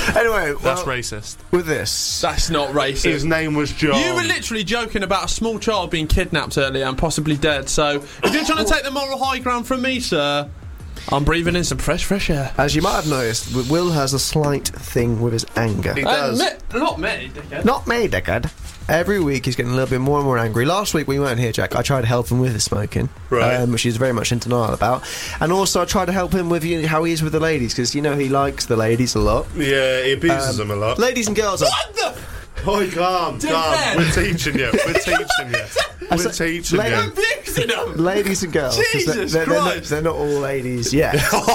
Anyway, That's racist. with this. That's not racist. His name was John. You were literally joking about a small child being kidnapped earlier and possibly dead, so if you're trying to take the moral high ground from me, sir, I'm breathing in some fresh air. As you might have noticed, Will has a slight thing with his anger. He does. Not me, dickhead. Not me, dickhead. Every week he's getting a little bit more and more angry. Last week we weren't here, Jack. I tried to help him with his smoking, Right. which he's very much in denial about. And also I tried to help him with how he is with the ladies, because, he likes the ladies a lot. Yeah, he abuses them a lot. Ladies and girls are... What the Oi, calm. We're teaching you. We're teaching you. We're teaching you. abusing them? Ladies and girls. 'cause Jesus they're Christ. they're not all ladies yet.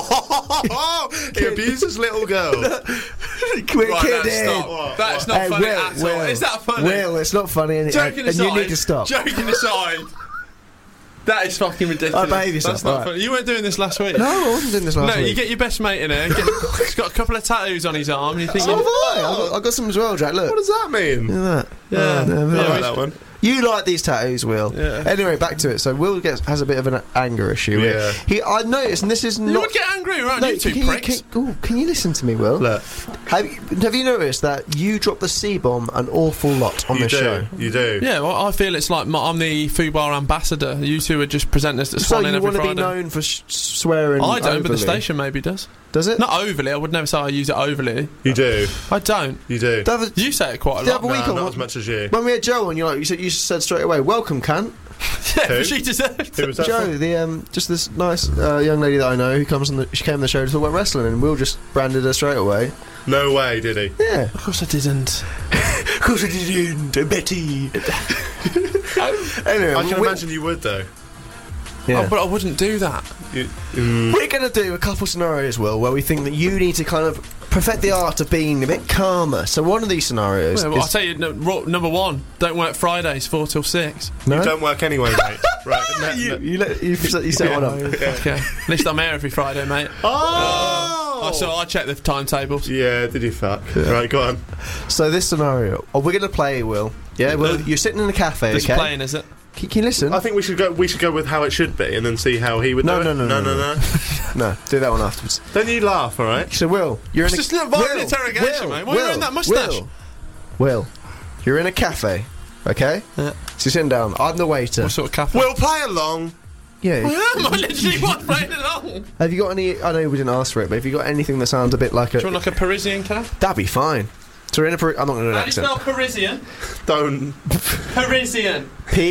He abuses little girls. We're Right, kidding. that's not funny at all. Is that funny? Will, it's not funny, and Joking you aside, need to stop. Joking aside, that is fucking ridiculous. Oh, behave yourself, That's not right. funny. You weren't doing this last week. No, I wasn't doing this last No, week. you get your best mate in here. He's got a couple of tattoos on his arm, and you think, So have I. I've got some as well, Jack. Look. What does that mean? Look at that. Yeah. Oh, no, I no. like that one. You like these tattoos, Will. Yeah. Anyway, back to it. So Will has a bit of an anger issue. Yeah. I noticed, and this is you not... would get angry, right? No, You two can pricks. can you listen to me, Will? Look, Have you noticed that you drop the C-bomb an awful lot on you this do. show? You do. Yeah, well, I feel it's like I'm the Fubar ambassador. You two are just presenters that So swan in you every want to be Friday. known for swearing I don't, but the overly. station maybe does. Does it? Not overly. I would never say I use it overly. You do. I don't. You do. The other, You say it quite a the lot. other week No, on not as much as you. when we had Joe on, you said straight away, "Welcome, cunt." Yeah, Who? but she deserved Who it. was that Joe, from? the just this nice young lady that I know who she came on the show to talk about wrestling, and Will just branded her straight away. No way, did he? Yeah, Of course I didn't. of course I didn't, Betty. Anyway, I can imagine you would, though. Yeah. Oh, but I wouldn't do that. We're going to do a couple scenarios, Will, where we think that you need to kind of perfect the art of being a bit calmer. So one of these scenarios Well, I'll is... tell you, number one, don't work Fridays 4 till 6. No? You don't work anyway, mate. Right. You set one up. Okay. At least I'm here every Friday, mate. Oh! So I check the timetables. Yeah, did you fuck? Right, go on. So this scenario, we're going to play, Will. Yeah, Will, you're sitting in a cafe, This okay? playing, is it? Can you listen? I think we should go with how it should be and then see how he would No, do it. no. No, do that one afterwards. Don't you laugh, alright? So, Will, you're It's in a... just a violent interrogation, mate. Why are you wearing that moustache? Will, you're in a cafe, okay? Yeah. So you're sitting down. I'm the waiter. What sort of cafe? We'll play along. Yeah. I am. I literally was playing along. Have you got any... I know we didn't ask for it, but have you got anything that sounds a bit like Do you a... want like a Parisian cafe? That'd be fine. So we're in a... I'm not going to do an How do you accent. spell Parisian? Don't. Parisian.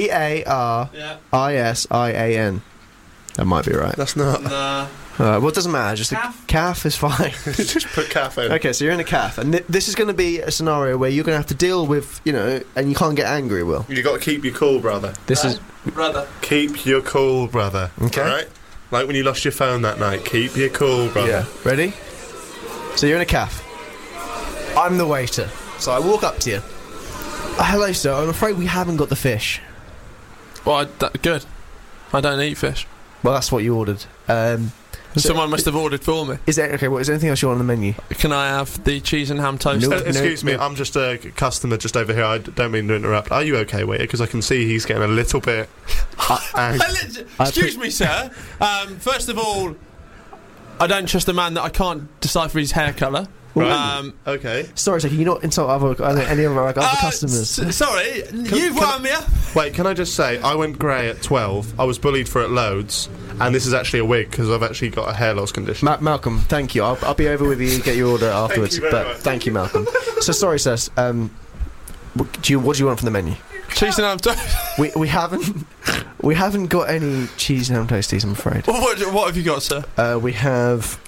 P-A-R-I-S-I-A-N. That might be right. That's not. Nah. Well, it doesn't matter. Just Calf? a calf is fine. Just put cafe in. Okay, so you're in a calf, and this is going to be a scenario where you're going to have to deal with, and you can't get angry, Will. You got to keep your cool, brother. This is... Brother. Keep your cool, brother. Okay. Alright? Like when you lost your phone that night. Keep your cool, brother. Yeah. Ready? So you're in a calf. I'm the waiter. So I walk up to you. Hello, sir. I'm afraid we haven't got the fish. Well, good. I don't eat fish. Well, that's what you ordered. Someone must have ordered for me. Is there anything else you want on the menu? Can I have the cheese and ham toast? No. Excuse me, I'm just a customer just over here. I don't mean to interrupt. Are you okay, waiter? Because I can see he's getting a little bit angry. Excuse me, sir. First of all, I don't trust a man that I can't decipher his hair colour. Right. Okay. Sorry, sir. Can you not insult any of our other customers? Sorry, you've wound me up. Wait, can I just say, I went grey at 12. I was bullied for it loads. And this is actually a wig because I've actually got a hair loss condition. Malcolm, thank you. I'll be over with you. Get your order afterwards. you very much. Thank you, Malcolm. So sorry, sir. What do you want from the menu? Cheese and ham toast. We haven't got any cheese and ham toasties, I'm afraid. What have you got, sir? We have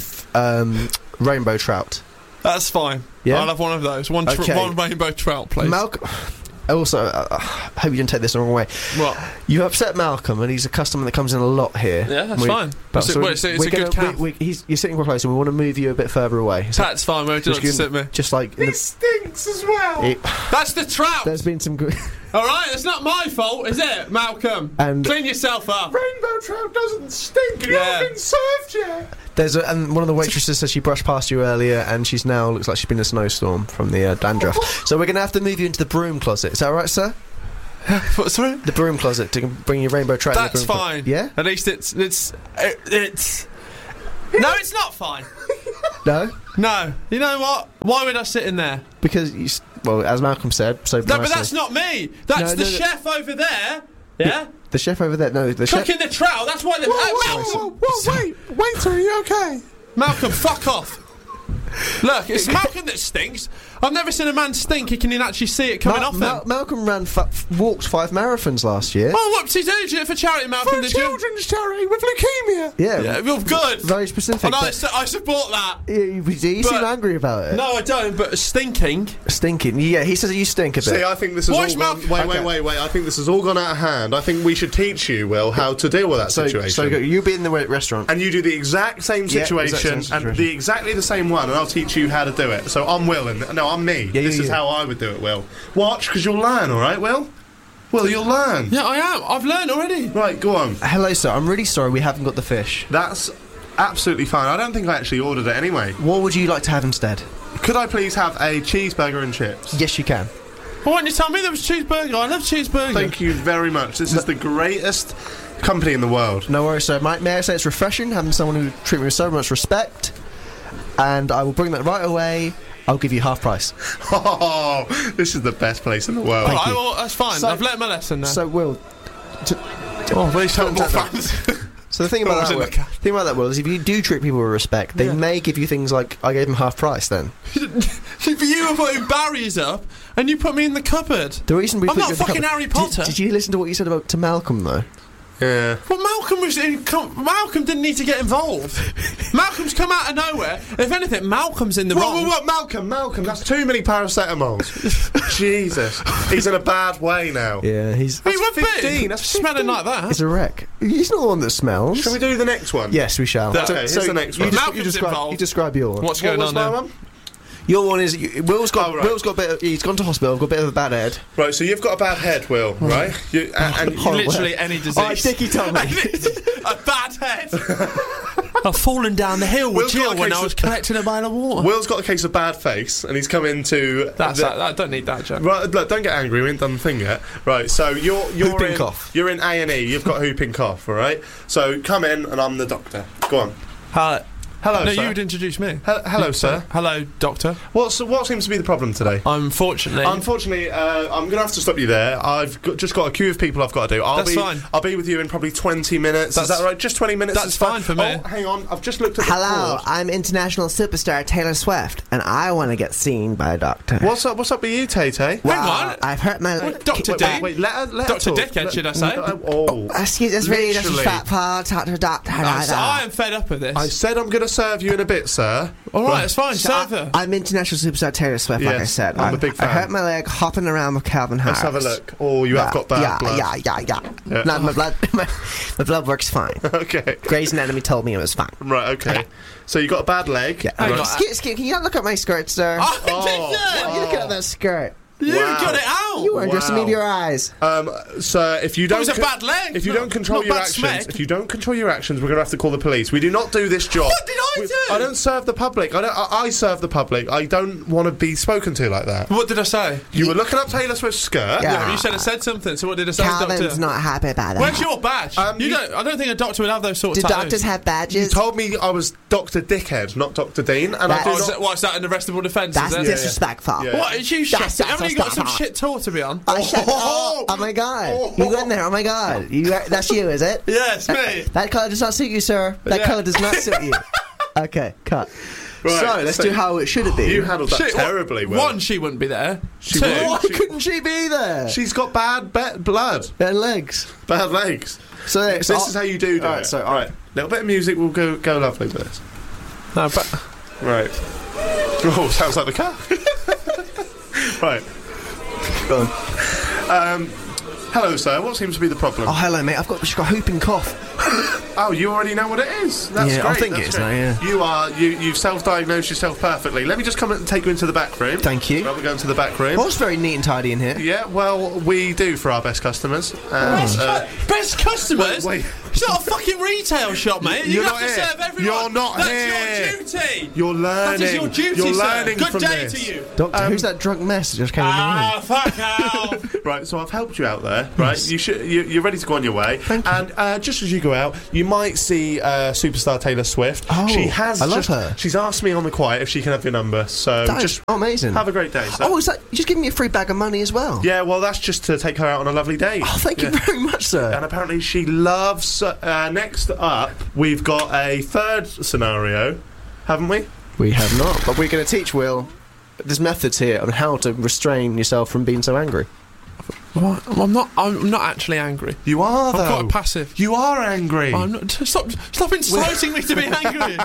rainbow trout. That's fine. Yeah? I'll have one of those. One rainbow trout, please. Malcolm. Also, I hope you didn't take this the wrong way. What? You upset Malcolm, and he's a customer that comes in a lot here. Yeah, that's fine. It's a good calf. You're sitting quite close, and we want to move you a bit further away. So That's fine. Where would you like to sit me? just like It stinks as well. That's the trout. there's been some good. All right, it's not my fault, is it, Malcolm? And- Clean yourself up. Rainbow trout doesn't stink. You Yeah. haven't been served yet. And one of the waitresses says she brushed past you earlier, and she's now looks like she's been in a snowstorm from the dandruff. So we're going to have to move you into the broom closet. Is that all right, sir? What, sorry? The broom closet to bring your rainbow trout. That's in the broom fine. Yeah. At least it's. No, it's not fine. No. No. You know what? Why would I sit in there? Because, well, as Malcolm said, so No, but nicely- that's not me. That's the chef over there. Yeah? The chef over there, no, the chef... Cooking the trout, that's why Wait, waiter, are you okay? Malcolm, fuck off. Look, it's Malcolm that stinks. I've never seen a man stink. He can actually see it coming off him. Malcolm walked 5 marathons last year. Oh, whoopsie did you do it for charity, Malcolm? Did you? Children's charity with leukemia. Yeah, Well, good. very specific. And I but- support that. you seem angry about it. No, I don't. But stinking. Stinking. Yeah, he says you stink a bit. See, I think this is Watch all Malcolm. gone, wait. I think this has all gone out of hand. I think we should teach you, Will, how to deal with that situation. So you be in the restaurant. And you do the exact same Yeah, situation, exact same and situation. exactly the same one, and I'll teach you how to do it. So I'm Will, and no, I'm me. Yeah, this is how I would do it, Will. Watch, because you'll learn, all right, Will? Will, you'll learn. Yeah, I am. I've learned already. Right, go on. Hello, sir. I'm really sorry we haven't got the fish. That's absolutely fine. I don't think I actually ordered it anyway. What would you like to have instead? Could I please have a cheeseburger and chips? Yes, you can. Why didn't you tell me there was cheeseburger? I love cheeseburger. Thank you very much. This is the greatest company in the world. No worries, sir. May I say it's refreshing having someone who treats me with so much respect, and I will bring that right away. I'll give you half price. Oh, this is the best place in the world. All right, well, that's fine. So- I've learnt my lesson now. So, Will. Oh, please tell me more Don't- fans. So the thing about was that, in the Will, thing about that, Will, is if you do treat people with respect, they may give you things like I gave him half price. Then But you were putting barriers up, and you put me in the cupboard. the reason we I'm put not you in the fucking cupboard- Harry Potter. Did you listen to what you said to Malcolm though? Yeah. Well, Malcolm was Malcolm didn't need to get involved. Malcolm's come out of nowhere. If anything, Malcolm's in the wrong. What, Malcolm, that's too many paracetamols. Jesus. He's in a bad way now. Yeah, He would 15, be that's smelling 15. like that. he's a wreck. He's not the one that smells. Shall we do the next one? Yes, we shall. Okay, here's the next one. Malcolm's involved. You describe your one. What's What going was on my there? one? Your one is Will's got. Oh, right. Will's got a bit. He's gone to hospital. Got a bit of a bad head. Right, so you've got a bad head, Will, right? And Horrible Literally head. any disease. Oh, Dickie told me. A bad head. I've fallen down the hill with Will's got Jill a when case I was of- collecting a mile of water. Will's got a case of bad face, and he's come into. I don't need that, Joe. Right, look, don't get angry. We ain't done the thing yet. Right, so you're Whooping in, cough. You're in A&E. You've got whooping cough. All right. So come in, and I'm the doctor. Go on. Hello, No, sir. you would introduce me. Hello, sir. Hello, doctor. What seems to be the problem today? Unfortunately, Unfortunately, I'm going to have to stop you there. Just got a queue of people I've got to do. That's fine. I'll be with you in probably 20 minutes. Is That's- that right? Just 20 minutes? that's is fine for me. Oh, hang on. I've just looked at the Hello, board. I'm international superstar Taylor Swift, and I want to get seen by a doctor. What's up with you, Tay-Tay? Hang on. I've hurt my... Dr. Dean. Wait, let her Dr. talk. Dickhead, should I say? Oh. Excuse me, it's really just a Literally. fat paw, talk to a doctor. I am fed up with this. I said I'm going to serve you in a bit, sir. All right, it's fine. So Serve her. I'm international superstar Taylor Swift, like I Yes, said. I'm a big fan. I hurt my leg hopping around with Calvin Harris. Let's have a look. Oh, you have got bad blood. Yeah. Yeah. No, my blood works fine. Okay. Grey's Anatomy told me it was fine. Right, okay. So you got a bad leg. Yeah. Hang on. Excuse, can you not look at my skirt, sir? Oh, You look at that skirt. you Wow. got it out. You weren't just Wow. move your eyes. Sir, if you don't, was a bad leg, if you not- don't control not your bad actions, smack. if you don't control your actions, we're going to have to call the police. We do not do this job. What did I do? I don't serve the public. I serve the public. I don't want to be spoken to like that. What did I say? You were looking up Taylor Swift's skirt. Yeah. Yeah, but you said I said something. So what did I say, Calvin's doctor? not happy about that. Where's your badge? I don't think a doctor would have those sort Do of tattoos. doctors have You badges? told me I was Dr. Dickhead, not Dr. Dean, and That's- I Oh, do is not. that, what's that an arrestable offence? That's is it? disrespectful. Yeah. What? Is you That's shit? Haven't you got some disrespectful. shit tour to be on? Oh my god. You go in there, oh my god. That's you, is it? Yeah, it's me. That colour does not suit you, sir. That Yeah. colour does not suit you. Okay, cut. Right, So let's do how it should have been. You handled that Shit, terribly well. One, she wouldn't be there. She Two, wouldn't. Why couldn't she be there? She's got bad blood, And legs. bad legs. So This is how you do All right, it. so- all right, little bit of music will go lovely with this. no, but Right. Oh, sounds like the car. Right. Go on. Hello, sir. What seems to be the problem? Oh, hello, mate. She's got a whooping cough. Oh, you already know what it is. That's Yeah, great. I think that's it is great. now, yeah. You've self-diagnosed yourself perfectly. Let me just come and take you into the back room. Thank you. Right, we're going to the back room. Well, it's very neat and tidy in here. Yeah, well, we do for our best customers. And, best customers. wait. It's not a fucking retail shop, mate. You You're have not to here. serve everyone. You're not That's here. your duty. You're learning. That is your duty, You're sir. learning Good from day this. to you. Doctor, who's that drunk mess that just came in the room? Fuck out. Right, so I've helped you out there, right? You're ready to go on your way. Thank you. And just as you go out, you might see superstar Taylor Swift. Oh, she has. I love her. She's asked me on the quiet if she can have your number. So That is just amazing. have a great day. So. Oh, is that you just giving me a free bag of money as well? Yeah, well, that's just to take her out on a lovely date. Oh, thank you very much, sir. And apparently she loves. Next up, we've got a third scenario, haven't we? We have not, but we're going to teach Will. There's methods here on how to restrain yourself from being so angry. What? I'm not actually angry. You are, I'm though. quite passive. You are angry. I'm not. Stop inciting me to be angry.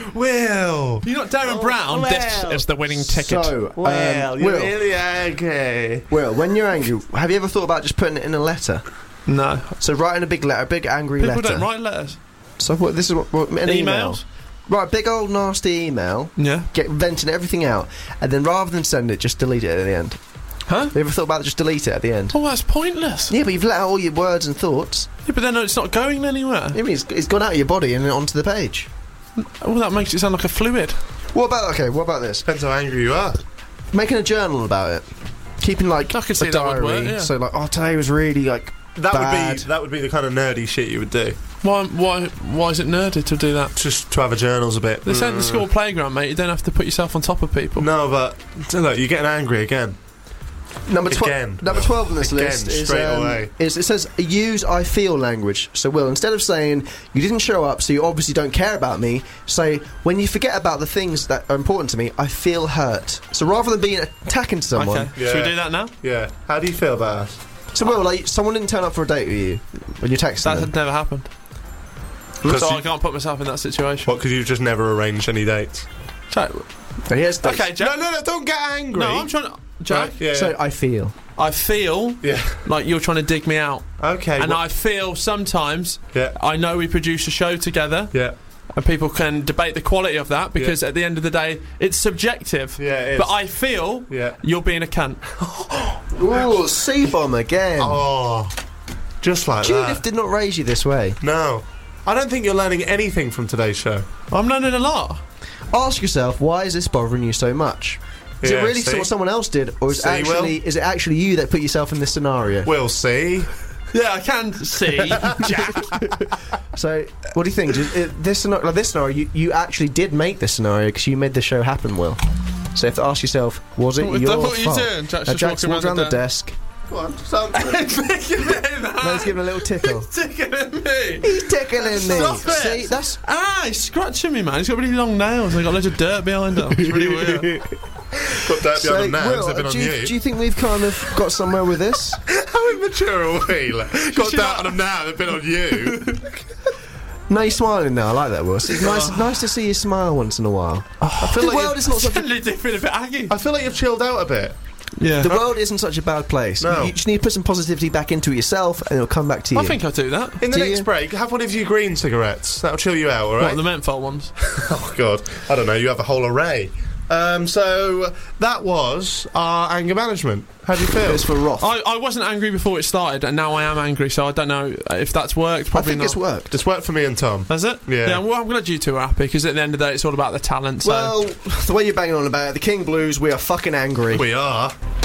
Will. You're not Darren Brown. This is the winning ticket. So, Well, you're Will, really angry. Will, when you're angry, have you ever thought about just putting it in a letter? No. So writing a big letter, a big angry People letter. don't write letters. So what? This is what an email. Emails? Right, big old nasty email. Yeah. Get venting everything out, and then rather than send it, just delete it at the end. Huh? Have you ever thought about just delete it at the end? Oh, that's pointless. Yeah, but you've let out all your words and thoughts. Yeah, but then it's not going anywhere. I mean, it's gone out of your body and onto the page. Well, that makes it sound like a fluid. What about this? Depends how angry you are. Making a journal about it. Keeping like I could see a that would diary. work, yeah. So like, oh, today was really like bad. That would be the kind of nerdy shit you would do. Why is it nerdy to do that? Just to have a journals a bit. This ain't the school playground, mate. You don't have to put yourself on top of people. No, but look, you're getting angry again. Number Again. 12 on this Again, list is, straight away. it says use I feel language. So Will, instead of saying you didn't show up, so you obviously don't care about me, say when you forget about the things that are important to me, I feel hurt. So rather than being attacking someone, Okay. Yeah. Should we do that now? Yeah. How do you feel about us? so Will, like someone didn't turn up for a date with you when you're texting That them. had never happened. 'Cause So you- I can't put myself in that situation. What? Because you've just never arranged any dates. Jack, And here's dates. okay, Jack. No, don't get angry. No, I'm trying to. Jack, Right, yeah. So I feel. I feel yeah. like you're trying to dig me out. Okay. And I feel sometimes, Yeah. I know we produce a show together, Yeah. and people can debate the quality of that because at the end of the day, it's subjective. Yeah. It is. But I feel Yeah. you're being a cunt. Ooh, C-bomb again. Oh. Just like Judith that. did not raise you this way. No. I don't think you're learning anything from today's show. I'm learning a lot. Ask yourself, why is this bothering you so much? Is Yeah, it really see? what someone else did, or is it actually you that put yourself in this scenario? We'll see. Yeah, I can see, Jack. So, what do you think? This scenario, you actually did make this scenario because you made the show happen, Will. So you have to ask yourself, was it What your are you fault? doing? Jack's Now, just Jack's walking walked around around the the desk. Go on. Sound No, he's giving a little tickle. Tickling me. He's tickling me. Stop it. See, that's He's scratching me, man. He's got really long nails and he's got loads of dirt behind him. It's really weird. Got dirt so. behind the nails. Will, They've been on do you. you think we've kind of got somewhere with this? How immature are we? Like, got should dirt not- on them now. They've been on you. No, you're smiling now. I like that, Will. It's nice to see you smile once in a while. I feel The like world is not such a Suddenly feeling a bit aggy. I feel like you've chilled out a bit. Yeah. The world isn't such a bad place. No. You just need to put some positivity back into it yourself, and it'll come back to you. I think I do that. In the Do next you? break, have one of your green cigarettes. That'll chill you out, all What, right? the menthol ones? Oh God, I don't know. You have a whole array. So that was our anger management. How do you feel? It's for Roth. I wasn't angry before it started, and now I am angry, so I don't know if that's worked. I Probably think not. it's worked. It's worked for me and Tom. Has it? Yeah. Well, I'm glad you two are happy, because at the end of the day, it's all about the talent. So. Well, the way you're banging on about it, the King Blues, we are fucking angry. We are.